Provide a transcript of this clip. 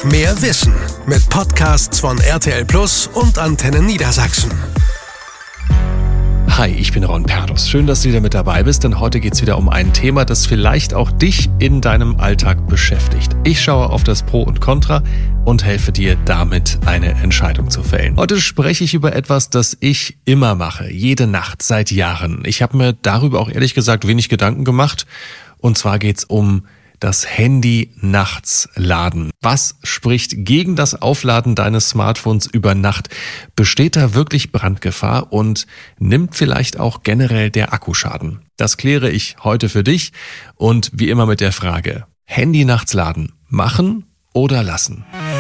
mehr Wissen mit Podcasts von RTL Plus und Antenne Niedersachsen. Hi, ich bin Ron Perdos. Schön, dass du wieder mit dabei bist, denn heute geht es wieder um ein Thema, das vielleicht auch dich in deinem Alltag beschäftigt. Ich schaue auf das Pro und Contra und helfe dir damit, eine Entscheidung zu fällen. Heute spreche ich über etwas, das ich immer mache, jede Nacht, seit Jahren. Ich habe mir darüber auch ehrlich gesagt wenig Gedanken gemacht. Und zwar geht es um das Handy nachts laden. Was spricht gegen das Aufladen deines Smartphones über Nacht? Besteht da wirklich Brandgefahr und nimmt vielleicht auch generell der Akku Schaden? Das kläre ich heute für dich und wie immer mit der Frage: Handy nachts laden, machen oder lassen?